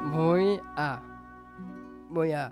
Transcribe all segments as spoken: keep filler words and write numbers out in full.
voy a, voy a,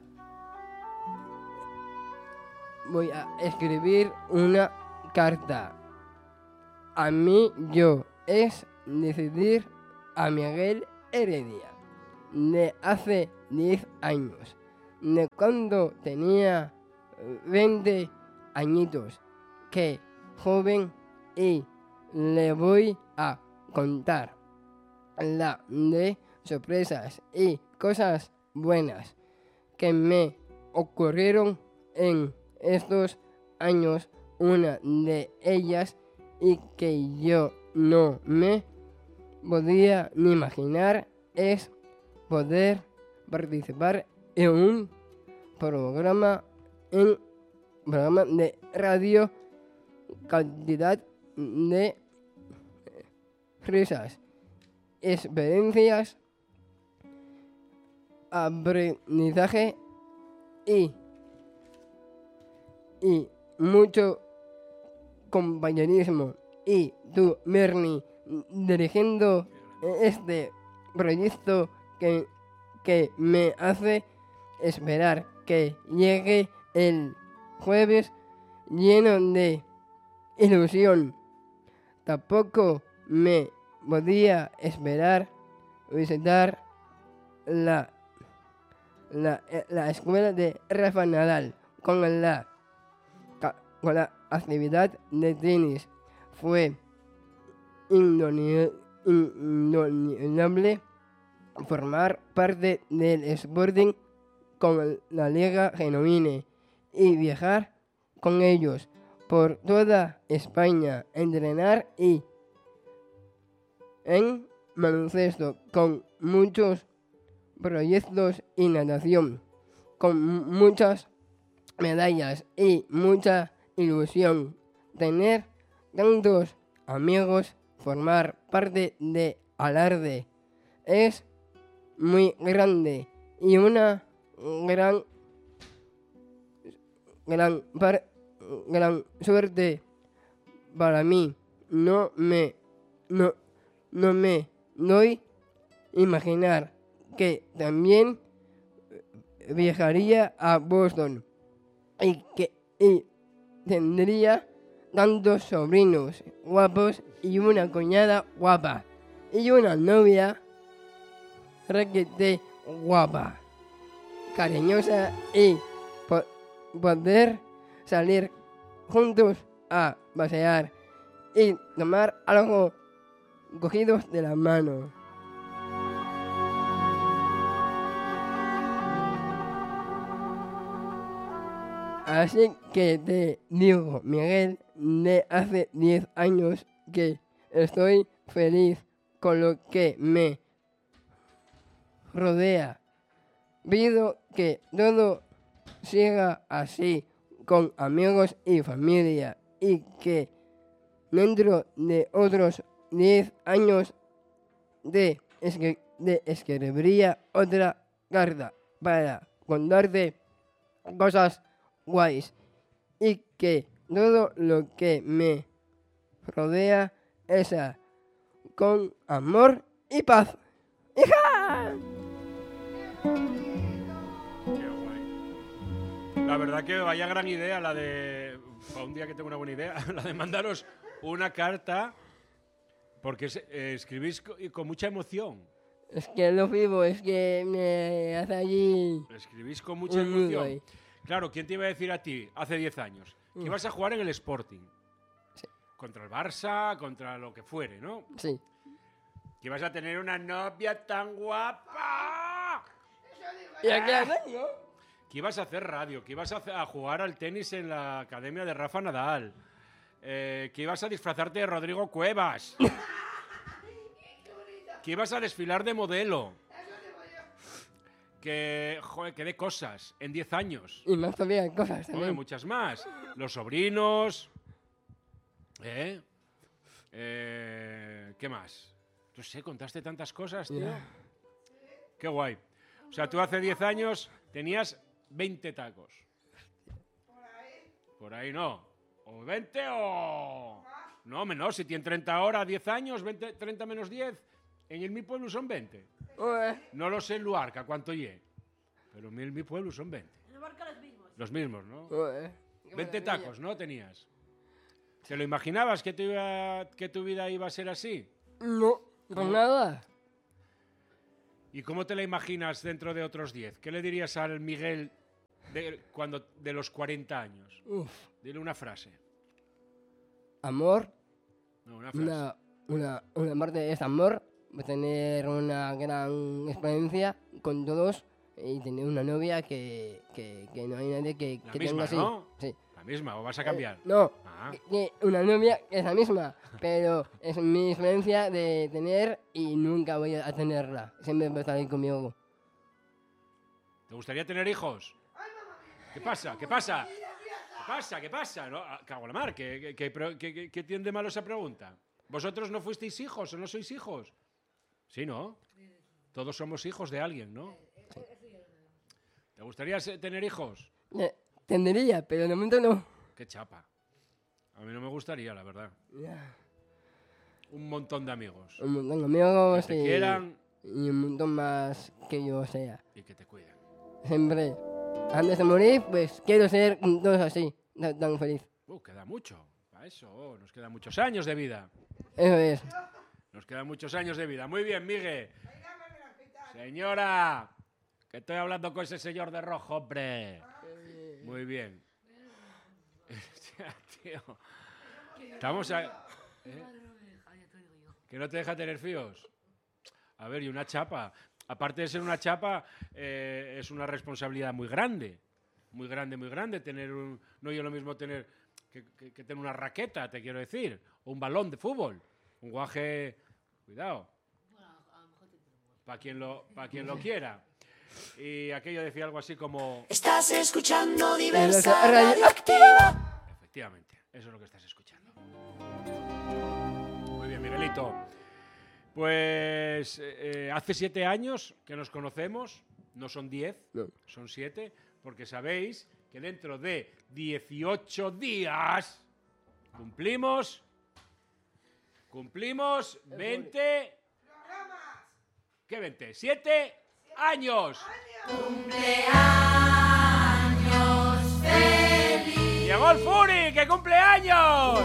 voy a escribir una carta. A mí yo es decidir a Miguel Heredia, de hace diez años, de cuando tenía veinte añitos, que joven, y le voy a contar la de sorpresas y cosas buenas que me ocurrieron en estos años. Una de ellas, y que yo no me podía ni imaginar, es poder participar en un programa en programa de radio, cantidad de risas, experiencias, aprendizaje y, y mucho compañerismo. Y tú, Bernie, dirigiendo este proyecto que, que me hace esperar que llegue el jueves lleno de ilusión. Tampoco me podía esperar visitar la, la, la escuela de Rafa Nadal con la, con la actividad de tenis. Fue indudable formar parte del Sporting con la Liga Genuine y viajar con ellos por toda España, entrenar y en baloncesto con muchos proyectos y natación, con muchas medallas y mucha ilusión. Tener tantos amigos, formar parte de Alarde es muy grande y una gran gran par, gran suerte para mí. No me no no me doy imaginar que también viajaría a Boston y que y tendría tantos sobrinos guapos y una cuñada guapa y una novia requete guapa, cariñosa, y po- poder salir juntos a pasear y tomar algo cogidos de la mano. Así que te digo, Miguel, de hace diez años, que estoy feliz con lo que me rodea. Pido que todo siga así, con amigos y familia, y que dentro de otros diez años de, esque- de escribiría otra carta para contarte cosas guays, y que todo lo que me rodea es con amor y paz. ¡Hija! Qué guay. La verdad que vaya gran idea la de, para un día que tengo una buena idea, la de mandaros una carta, porque es- eh, escribís co- y con mucha emoción. Es que lo vivo, es que me hace allí Escribís con mucha un nudo emoción. ahí. Claro, ¿quién te iba a decir a ti hace diez años? Que Mm. ibas a jugar en el Sporting. Sí. Contra el Barça, contra lo que fuere, ¿no? Sí. Que ibas a tener una novia tan guapa. ¿Y aquí la tengo? Que ibas a hacer radio, que ibas a, hacer- a jugar al tenis en la academia de Rafa Nadal. Eh, que ibas a disfrazarte de Rodrigo Cuevas. Que ibas a desfilar de modelo. Que, joder, que de cosas en diez años. Y más todavía cosas Joder, también. muchas más. Los sobrinos. ¿Eh? Eh, ¿Qué más? No sé, contaste tantas cosas, tío. Ya. Qué guay. O sea, tú hace diez años tenías veinte tacos. Por ahí no. O veinte o... No, menos. Si tienen treinta ahora, diez años, veinte, treinta menos diez. En el mi pueblo son veinte. Ué. No lo sé en Luarca cuánto lle, pero en mi pueblo son veinte. En Luarca los mismos. Los mismos, ¿no? Ué. Qué veinte maravilla. tacos, ¿no? Tenías. ¿Te lo imaginabas que tu, iba- que tu vida iba a ser así? No, con nada. ¿Y cómo te la imaginas dentro de otros diez? ¿Qué le dirías al Miguel de, cuando, de los cuarenta años? Uf. Dile una frase. Amor, No, una frase. una, una, una parte es amor, tener una gran experiencia con todos y tener una novia que, que, que no hay nadie que, La que misma, tenga así. ¿no? Sí. La misma, ¿o vas a cambiar? No, Ah, que- que una novia es la misma, pero es mi experiencia de tener y nunca voy a tenerla. Siempre va a estar ahí conmigo. ¿te gustaría tener hijos? ¿Qué pasa? ¿Qué pasa? ¿Qué pasa? ¿Qué pasa? ¿No? Ah, cago en la mar, ¿qué, qué, qué, pro- qué- qué- qué tiene de malo esa pregunta? ¿Vosotros no fuisteis hijos o no sois hijos? Sí, ¿no? Todos somos hijos de alguien, ¿no? ¿Te gustaría se- tener hijos? Eh, Tendría, pero de momento no. Qué chapa. A mí no me gustaría, la verdad. Ya. Un montón de amigos. Un montón de amigos Que te y, quieran y un montón más que yo sea. y que te cuiden. Siempre, antes de morir, pues quiero ser todos así, tan, tan feliz. Uh, queda mucho. Para eso, oh, nos quedan muchos años de vida. Eso es. Nos quedan muchos años de vida. Muy bien, Miguel. Señora, que estoy hablando con ese señor de rojo, hombre. Muy bien. Ya, tío. Estamos a... ¿Eh? ¿Que no te deja tener fíos? A ver, y una chapa. Aparte de ser una chapa, eh, es una responsabilidad muy grande. Muy grande, muy grande. Tener un... No es lo mismo tener que, que- que tener una raqueta, te quiero decir. O un balón de fútbol. Un guaje... Cuidado. Para quien lo, para quien lo quiera. Y aquello decía algo así como... Estás escuchando En Diversa la radio- Radioactiva. Efectivamente, eso es lo que estás escuchando. Muy bien, Miguelito. Pues eh, hace siete años que nos conocemos, no son diez, No. son siete, porque sabéis que dentro de dieciocho días cumplimos, cumplimos veinte... ¿Qué veinte? ¡Siete años! ¡Llegó el Furi, que cumple años!